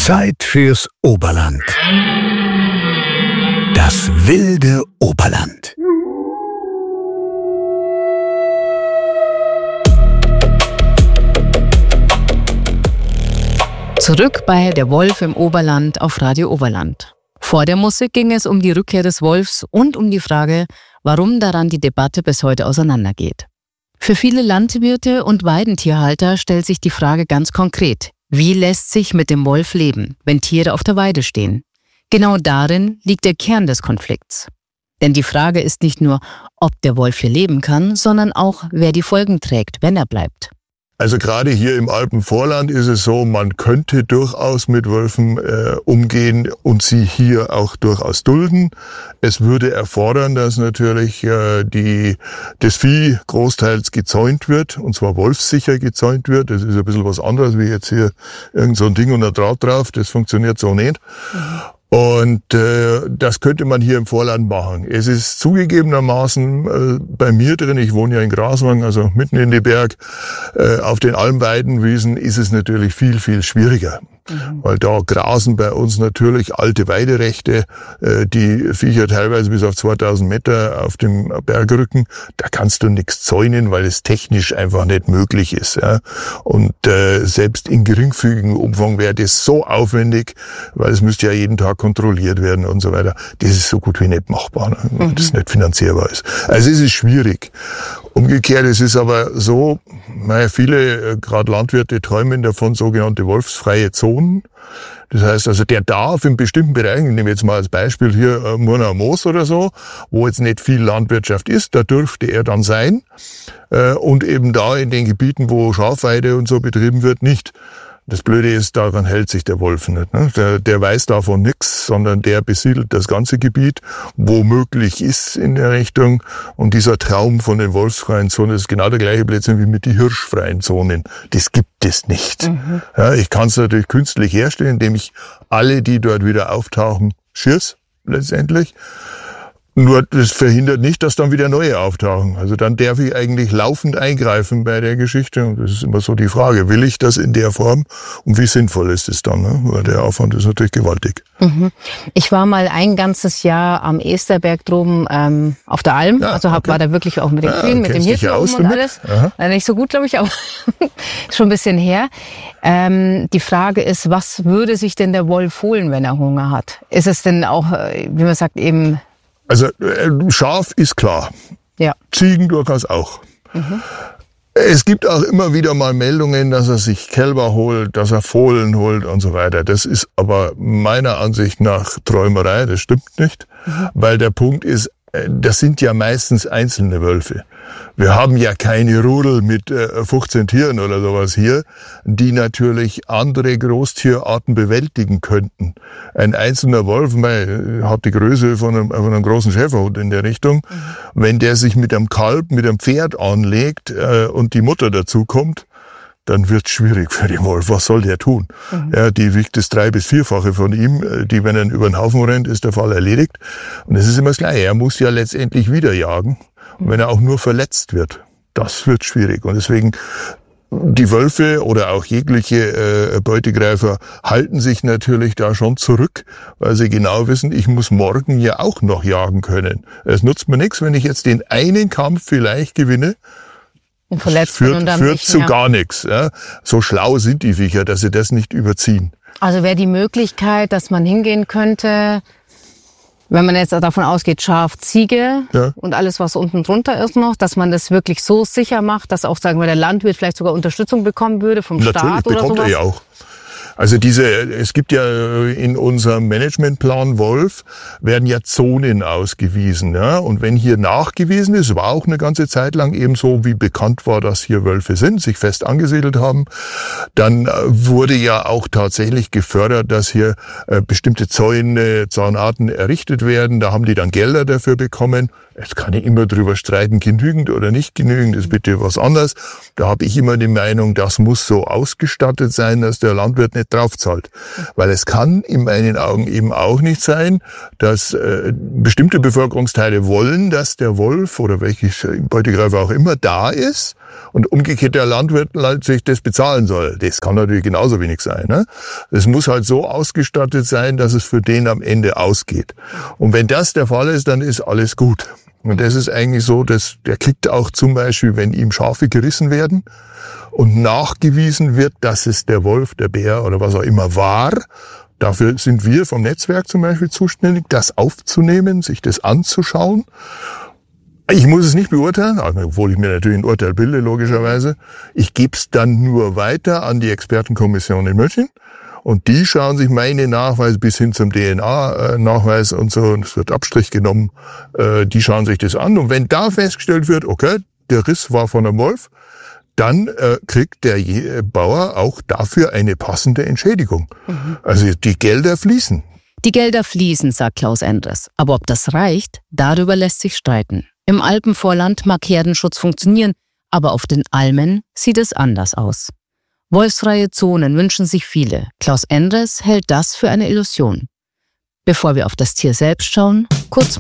Zeit fürs Oberland. Das wilde Oberland. Zurück bei Der Wolf im Oberland auf Radio Oberland. Vor der Musik ging es um die Rückkehr des Wolfs und um die Frage, warum daran die Debatte bis heute auseinandergeht. Für viele Landwirte und Weidentierhalter stellt sich die Frage ganz konkret: Wie lässt sich mit dem Wolf leben, wenn Tiere auf der Weide stehen? Genau darin liegt der Kern des Konflikts. Denn die Frage ist nicht nur, ob der Wolf hier leben kann, sondern auch, wer die Folgen trägt, wenn er bleibt. Also gerade hier im Alpenvorland ist es so, man könnte durchaus mit Wölfen umgehen und sie hier auch durchaus dulden. Es würde erfordern, dass natürlich das Vieh großteils gezäunt wird, und zwar wolfssicher gezäunt wird. Das ist ein bisschen was anderes wie jetzt hier irgend so ein Ding und ein Draht drauf. Das funktioniert so nicht. Und das könnte man hier im Vorland machen. Es ist zugegebenermaßen bei mir drin, ich wohne ja in Graswang, also mitten in den Berg, auf den Almweidenwiesen ist es natürlich viel, viel schwieriger. Weil da grasen bei uns natürlich alte Weiderechte, die Viecher teilweise bis auf 2000 Meter auf dem Bergrücken. Da kannst du nichts zäunen, weil es technisch einfach nicht möglich ist. Ja. Und selbst in geringfügigem Umfang wäre das so aufwendig, weil es müsste ja jeden Tag kontrolliert werden und so weiter. Das ist so gut wie nicht machbar, ne, weil das nicht finanzierbar ist. Also es ist schwierig. Umgekehrt, es ist aber so, viele, gerade Landwirte, träumen davon, sogenannte wolfsfreie Zonen. Das heißt also, der darf in bestimmten Bereichen, ich nehme jetzt mal als Beispiel hier Murnau Moos oder so, wo jetzt nicht viel Landwirtschaft ist, da dürfte er dann sein. Und eben da in den Gebieten, wo Schafweide und so betrieben wird, nicht. Das Blöde ist, daran hält sich der Wolf nicht. Ne? Der weiß davon nichts, sondern der besiedelt das ganze Gebiet, wo möglich ist in der Richtung. Und dieser Traum von den wolfsfreien Zonen ist genau der gleiche Blödsinn wie mit den hirschfreien Zonen. Das gibt es nicht. Ja, ich kann es natürlich künstlich herstellen, indem ich alle, die dort wieder auftauchen, schieß letztendlich. Nur das verhindert nicht, dass dann wieder neue auftauchen. Also dann darf ich eigentlich laufend eingreifen bei der Geschichte. Und das ist immer so die Frage, will ich das in der Form und wie sinnvoll ist es dann? Ne? Weil der Aufwand ist natürlich gewaltig. Ich war mal ein ganzes Jahr am Esterberg droben auf der Alm. Ja, also war da wirklich auch mit den Kühen, mit dem Hirten und alles. Nicht so gut, glaube ich, aber schon ein bisschen her. Die Frage ist, was würde sich denn der Wolf holen, wenn er Hunger hat? Ist es denn auch, wie man sagt, eben... Also Schaf ist klar, ja. Ziegen durchaus auch. Es gibt auch immer wieder mal Meldungen, dass er sich Kälber holt, dass er Fohlen holt und so weiter. Das ist aber meiner Ansicht nach Träumerei, das stimmt nicht. Weil der Punkt ist, das sind ja meistens einzelne Wölfe. Wir haben ja keine Rudel mit 15 Tieren oder sowas hier, die natürlich andere Großtierarten bewältigen könnten. Ein einzelner Wolf hat die Größe von einem großen Schäferhund in der Richtung. Wenn der sich mit einem Kalb, mit einem Pferd anlegt und die Mutter dazu kommt, dann wird's schwierig für den Wolf. Was soll der tun? Ja, die wiegt das 3- bis 4-fache von ihm. Die, wenn er über den Haufen rennt, ist der Fall erledigt. Und es ist immer das Gleiche. Er muss ja letztendlich wieder jagen. Und wenn er auch nur verletzt wird, das wird schwierig. Und deswegen, die Wölfe oder auch jegliche Beutegreifer halten sich natürlich da schon zurück, weil sie genau wissen, ich muss morgen ja auch noch jagen können. Es nutzt mir nichts, wenn ich jetzt den einen Kampf vielleicht gewinne. Führt zu gar nichts. Ja. So schlau sind die Viecher, dass sie das nicht überziehen. Also wäre die Möglichkeit, dass man hingehen könnte, wenn man jetzt davon ausgeht, Schaf, Ziege und alles, was unten drunter ist noch, dass man das wirklich so sicher macht, dass auch, sagen wir, der Landwirt vielleicht sogar Unterstützung bekommen würde vom Staat oder sowas? Natürlich bekommt er ja auch. Also es gibt ja in unserem Managementplan Wolf, werden ja Zonen ausgewiesen. Ja? Und wenn hier nachgewiesen ist, war auch eine ganze Zeit lang eben so, wie bekannt war, dass hier Wölfe sind, sich fest angesiedelt haben, dann wurde ja auch tatsächlich gefördert, dass hier bestimmte Zäune, Zaunarten errichtet werden. Da haben die dann Gelder dafür bekommen. Jetzt kann ich immer drüber streiten, genügend oder nicht genügend, ist bitte was anderes. Da habe ich immer die Meinung, das muss so ausgestattet sein, dass der Landwirt nicht nicht draufzahlt. Weil es kann in meinen Augen eben auch nicht sein, dass bestimmte Bevölkerungsteile wollen, dass der Wolf oder welches Beutegreifer auch immer da ist und umgekehrt der Landwirt sich das bezahlen soll. Das kann natürlich genauso wenig sein. Ne? Es muss halt so ausgestattet sein, dass es für den am Ende ausgeht. Und wenn das der Fall ist, dann ist alles gut. Und das ist eigentlich so, dass der kriegt auch zum Beispiel, wenn ihm Schafe gerissen werden und nachgewiesen wird, dass es der Wolf, der Bär oder was auch immer war. Dafür sind wir vom Netzwerk zum Beispiel zuständig, das aufzunehmen, sich das anzuschauen. Ich muss es nicht beurteilen, obwohl ich mir natürlich ein Urteil bilde, logischerweise. Ich gebe es dann nur weiter an die Expertenkommission in München. Und die schauen sich meine Nachweise bis hin zum DNA-Nachweis und so, und es wird Abstrich genommen, die schauen sich das an. Und wenn da festgestellt wird, okay, der Riss war von einem Wolf, dann kriegt der Bauer auch dafür eine passende Entschädigung. Also die Gelder fließen. Die Gelder fließen, sagt Klaus Endres. Aber ob das reicht, darüber lässt sich streiten. Im Alpenvorland mag Herdenschutz funktionieren, aber auf den Almen sieht es anders aus. Wolfsfreie Zonen wünschen sich viele. Klaus Endres hält das für eine Illusion. Bevor wir auf das Tier selbst schauen, kurz